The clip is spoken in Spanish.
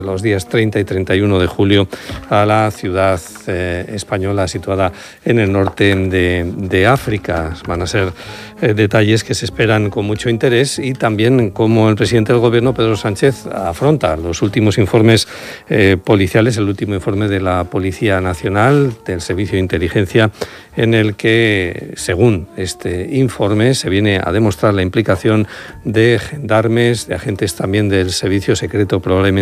los días 30 y 31 de julio a la ciudad española situada en el norte de África. Van a ser detalles que se esperan con mucho interés y también cómo el presidente del Gobierno, Pedro Sánchez, afronta los últimos informes policiales, el último informe de la Policía Nacional, del Servicio de Inteligencia, en el que, según este informe, se viene a demostrar la implicación de gendarmes, de agentes también del Servicio Secreto, probablemente